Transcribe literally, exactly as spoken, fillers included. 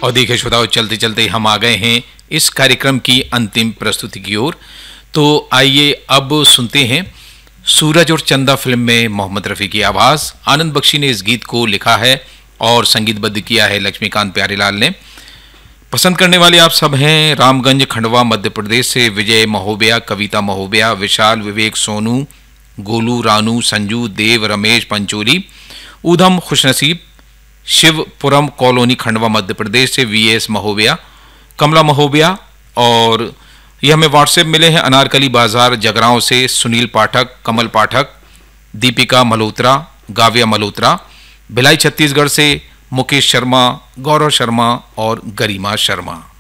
और देखिए श्रोताओं, चलते चलते हम आ गए हैं इस कार्यक्रम की अंतिम प्रस्तुति की ओर। तो आइए अब सुनते हैं सूरज और चंदा फिल्म में मोहम्मद रफ़ी की आवाज़। आनंद बख्शी ने इस गीत को लिखा है और संगीतबद्ध किया है लक्ष्मीकांत प्यारेलाल ने। पसंद करने वाले आप सब हैं रामगंज खंडवा मध्य प्रदेश से विजय महोबिया, कविता महोबिया, विशाल, विवेक, सोनू, गोलू, रानू, संजू, देव, रमेश, पंचोली, ऊधम, खुशनसीब, शिवपुरम कॉलोनी खंडवा मध्य प्रदेश से वी एस महोबिया, कमला महोबिया। और ये हमें व्हाट्सएप मिले हैं अनारकली बाजार जगरांव से सुनील पाठक, कमल पाठक, दीपिका मल्होत्रा, गाविया मल्होत्रा, भिलाई छत्तीसगढ़ से मुकेश शर्मा, गौरव शर्मा और गरिमा शर्मा।